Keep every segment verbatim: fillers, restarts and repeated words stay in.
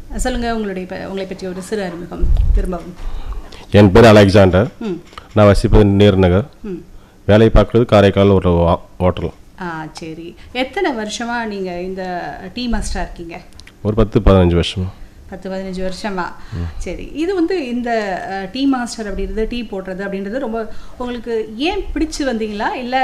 சொல்லுங்கள் உங்களுடைய இப்போ உங்களை பற்றி ஒரு சிறு அறிமுகம் திரும்பவும். என் பேர் அலெக்சாண்டர். நான் வசிப்பது நேரு நகர். வேலை பார்க்குறது காரைக்கால் ஒரு ஹோட்டல். ஆ சரி. எத்தனை வருஷமாக நீங்கள் இந்த டீ மாஸ்டராக இருக்கீங்க? ஒரு பத்து பதினஞ்சு வருஷமா. பத்து பதினஞ்சு வருஷமா. சரி. இது வந்து இந்த டீ மாஸ்டர் அப்படின்றது, டீ போடுறது அப்படின்றது ரொம்ப உங்களுக்கு ஏன் பிடிச்சி வந்தீங்களா இல்லை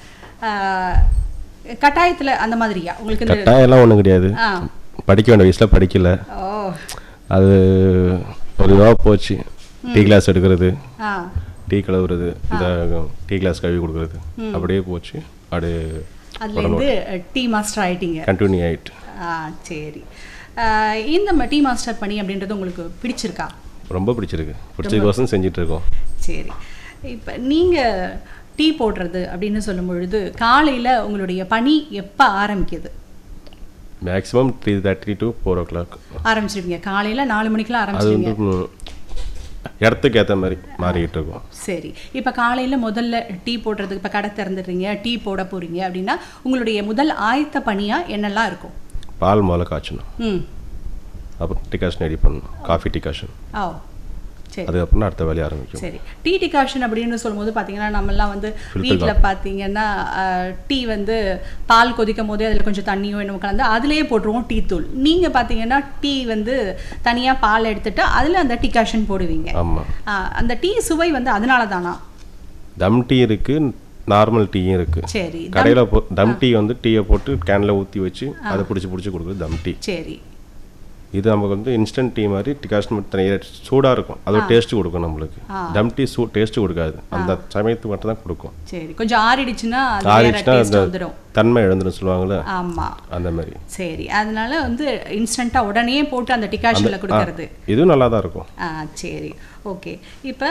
கட்டாயத்தில் அந்த மாதிரியா? உங்களுக்கு கட்டாயம்லாம் ஒன்றும் கிடையாது. படிக்க வேண்டிய வயசில் படிக்கல. ஓ, அது ஒரு இதாக போச்சு. டீ கிளாஸ் எடுக்கிறது, டீ கழுவுறது, இந்த டீ கிளாஸ் கழுவி கொடுக்குறது அப்படியே போச்சு. அப்படியே அதுலேருந்து டீ மாஸ்டர் ஆகிட்டீங்க. கண்டினியூ ஆகிட்டு. ஆ சரி. இந்த டீ மாஸ்டர் பணி அப்படின்றது உங்களுக்கு பிடிச்சிருக்கா? ரொம்ப பிடிச்சிருக்கு. பிடிச்சதுக்கோசம் செஞ்சுட்டு இருக்கோம். சரி. இப்போ நீங்கள் டீ போடுறது அப்படின்னு சொல்லும் பொழுது காலையில் உங்களுடைய பணி எப்போ ஆரம்பிக்குது? Maximum three thirty to four O clock ஆரம்பிச்சிருவீங்க. காலையில் நாலு மணிக்கெலாம் ஆரம்பிச்சிருவீங்க. இடத்துக்கு ஏற்ற மாதிரி மாறிக்கிட்டு இருக்கோம். சரி. இப்போ காலையில் முதல்ல டீ போடுறதுக்கு இப்போ கடை திறந்துடுறீங்க, டீ போட போகிறீங்க அப்படின்னா உங்களுடைய முதல் ஆயத்த பணியாக என்னெல்லாம் இருக்கும்? பால் முதல்ல காய்ச்சணும். ம். அப்புறம் டிகாஷன் ரெடி பண்ணணும். Coffee decoction. ஓ சரி. அதுக்கப்புறம் அடுத்த வேலையை ஆரம்பிக்கும். சரி. டீ டிகாஷன் அப்படின்னு சொல்லும்போது பார்த்தீங்கன்னா நம்மலாம் வந்து வீட்டில் பார்த்தீங்கன்னா டீ வந்து பால் கொதிக்கும் போதே அதில் கொஞ்சம் தண்ணியோ என்னமோ கலந்து அதிலேயே போட்டுருவோம் டீ தூள். நீங்கள் பார்த்தீங்கன்னா டீ வந்து தனியாக பால் எடுத்துட்டு அதில் அந்த டிகாஷன் போடுவீங்க. ஆமாம். அந்த டீ சுவை வந்து அதனால தானா? தம் டீ இருக்குது, நார்மல் டீயும் இருக்குது. சரி. கடையில் போ தம் டீ வந்து டீயை போட்டு கேனில் ஊற்றி வச்சு அதை பிடிச்சி பிடிச்சி கொடுக்குறது தம் டீ. சரி. இது நமக்கு வந்து இன்ஸ்டன்ட் டீ மாதிரி டிகாஷன் மட்டும் தனியாக சூடாக இருக்கும். அது டேஸ்ட்டு கொடுக்கும் நம்மளுக்கு. டம் டீ சூ டேஸ்ட்டு கொடுக்காது, அந்த சமயத்துக்கு மட்டும் தான் கொடுக்கும். சரி. கொஞ்சம் ஆறிடுச்சுன்னா ஆறிடுச்சுன்னா அந்த தன்மை எழுந்துடும் சொல்லுவாங்களே. ஆமாம், அந்த மாதிரி. சரி. அதனால வந்து இன்ஸ்டண்ட்டாக உடனே போட்டு அந்த டிகாஷனில் கொடுக்கறது இதுவும் நல்லா தான் இருக்கும். ஆ சரி. ஓகே. இப்போ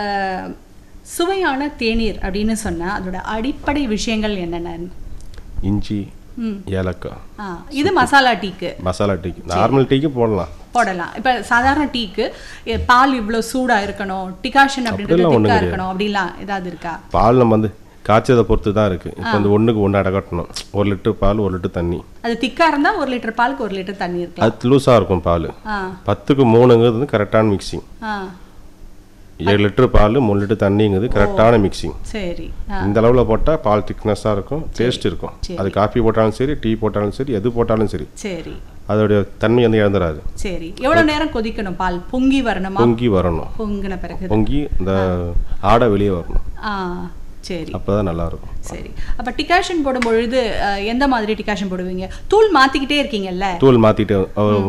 சுவையான தேநீர் அப்படின்னு சொன்னால் அதோட அடிப்படை விஷயங்கள் என்னென்ன? இஞ்சி, ஏலக்காய். இது மசாலா டீக்கு. மசாலா டீக்கு நார்மல் டீக்கு போடலாம் போடலாம். இப்போ சாதாரண டீக்கு பால் இவ்வளோ சூடாக இருக்கணும், டிகாஷன் அப்படின்றது திக்காக இருக்கணும் அப்படிலாம் ஏதாவது இருக்கா? பால் நம்ம வந்து காய்ச்சதை பொறுத்து தான் இருக்குது. இப்போ வந்து ஒன்றுக்கு ஒன்று அடக்கட்டணும். ஒரு லிட்டர் பால் ஒரு லிட்டர் தண்ணி. அது திக்காக இருந்தால் ஒரு லிட்டர் பாலுக்கு ஒரு லிட்டர் தண்ணி இருக்கு. அது லூஸாக இருக்கும் பால். பத்துக்கு மூணுங்கிறது வந்து கரெக்டான மிக்சிங். ஏழு லிட்டர் பால் மூணு லிட்டர் தண்ணிங்கிறது கரெக்டான மிக்சிங். சரி. இந்த அளவில் போட்டால் பால் திக்னஸாக இருக்கும், டேஸ்ட் இருக்கும். அது காஃபி போட்டாலும் சரி, டீ போட்டாலும் சரி, எது போட்டாலும் சரி. சரி. அதோடைய தன்மை வந்து இழந்துடாது. சரி. எவ்வளோ நேரம் கொதிக்கணும்? பால் பொங்கி வரணுமா? பொங்கி வரணும். பொங்கின பிறகு பொங்கி இந்த ஆடை வெளியே வரணும். ஆ சரி. அப்போதான் நல்லா இருக்கும். சரி. அப்போ டிகாஷன் போடும் பொழுது எந்த மாதிரி டிகாஷன் போடுவீங்க? தூள் மாற்றிக்கிட்டே இருக்கீங்கல்ல? தூள் மாற்றிட்டு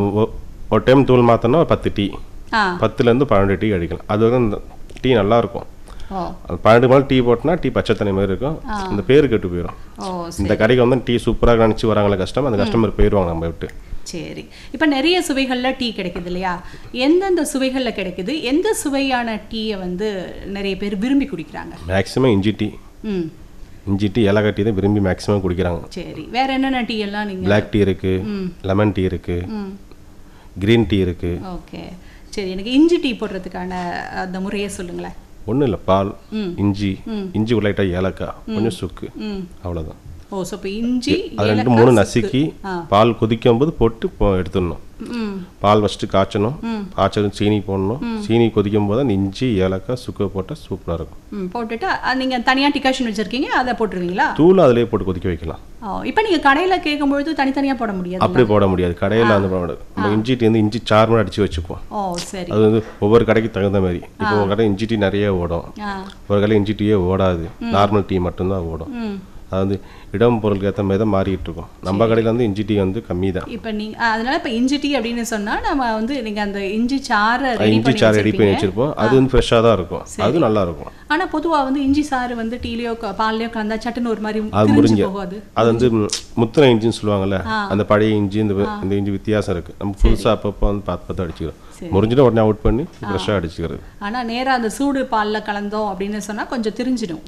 ஒரு டைம் தூள் மாற்றினா பத்து டீ, பத்துலேருந்து பன்னெண்டு டீ அடிக்கலாம். அது வந்து இந்த டீ நல்லா இருக்கும். பன்னெண்டு மேலே டீ போட்டோன்னா டீ பச்சை தண்ணி மாதிரி இருக்கும். இந்த பேர் கெட்டு போயிடும். இந்த கடைக்கு வந்து டீ சூப்பராக நினச்சி வராங்களே கஸ்டமர், அந்த கஸ்டமர் போயிடுவாங்க நம்ம விட்டு. சரி. இப்போ நிறைய சுவைகளில் டீ கிடைக்குது இல்லையா? எந்தெந்த சுவைகளில் கிடைக்குது? எந்த சுவையான டீயை வந்து நிறைய பேர் விரும்பி குடிக்கிறாங்க? மேக்ஸிமம் இஞ்சி டீ. ம் இஞ்சி டீ, ஏலக்காய் டீ தான் விரும்பி மேக்ஸிமம் குடிக்கிறாங்க. சரி. வேற என்னென்ன டீ எல்லாம் நீங்கள்? பிளாக் டீ இருக்குது, லெமன் டீ இருக்குது, க்ரீன் டீ இருக்குது. ஓகே. சரி. எனக்கு இஞ்சி டீ போடுறதுக்கான அந்த முறையை சொல்லுங்களேன். ஒன்றும் இல்லை, பால், இஞ்சி, இஞ்சி ஒரு லைட்டாக ஏலக்காய், கொஞ்சம் சுக்கு, அவ்வளோதான். ஓ ஸோ இப்போ இஞ்சி அது ரெண்டு மூணு நசுக்கி பால் கொதிக்கும் போது போட்டு எடுத்துடணும். பால் ஃபஸ்ட்டு காய்ச்சணும், காய்ச்சலும் சீனி போடணும். சீனி கொதிக்கும் போது அந்த இஞ்சி ஏலக்காய் சுக்கு போட்டால் சூப்பராக இருக்கும். போட்டுட்டு நீங்கள் தனியாக டிகாஷன் வச்சுருக்கீங்க, அதை போட்டுருவீங்களா? தூள் அதிலே போட்டு கொதிக்க வைக்கலாம். இப்போ நீங்கள் கடையில் கேட்கும்பொழுது தனித்தனியாக போட முடியாது? அப்படி போட முடியாது. கடையில் அந்த நம்ம இஞ்சி டீ வந்து இஞ்சி சார் மாதிரி அடித்து வச்சுப்போம். ஓ சரி. அது வந்து ஒவ்வொரு கடைக்கு தகுந்த மாதிரி. இப்போ ஒரு கடை இஞ்சி டீ நிறைய ஓடும், ஒரு கடை இஞ்சி டீயே ஓடாது, நார்மல் டீ மட்டும்தான் ஓடும். அது வந்து இடம் பொருளுக்கு ஏற்ற மாதிரி தான் மாறிட்டு இருக்கும். நம்ம கடையில் வந்து இஞ்சி டீ வந்து கம்மி தான். இப்போ நீங்கள் அதனால இப்போ இஞ்சி டீ அப்படின்னு சொன்னால் நம்ம வந்து நீங்கள் அந்த இஞ்சி சாறை இஞ்சி சாறு ரெடி பண்ணி வச்சிருப்போம். அது வந்து ஃப்ரெஷ்ஷாக தான் இருக்கும், அது நல்லா இருக்கும். ஆனால் பொதுவாக வந்து இஞ்சி சாறு வந்து டீலையோ பால்லையோ கலந்தா சட்டுன்னு ஒரு மாதிரி அது முறிஞ்சு போகாது. அது வந்து முத்தின இஞ்சின்னு சொல்லுவாங்கல்ல, அந்த பழைய இஞ்சி இந்த இந்த இஞ்சி வித்தியாசம் இருக்குது. நம்ம புதுசாக அப்பப்போ வந்து பார்த்து பார்த்து அடிச்சுக்கிறோம். முறிஞ்சுட்டு உடனே அவுட் பண்ணி ஃப்ரெஷ்ஷாக அடிச்சுக்கிறது. ஆனால் நேராக அந்த சூடு பாலில் கலந்தோம் அப்படின்னு சொன்னால் கொஞ்சம் திரிஞ்சிடும்.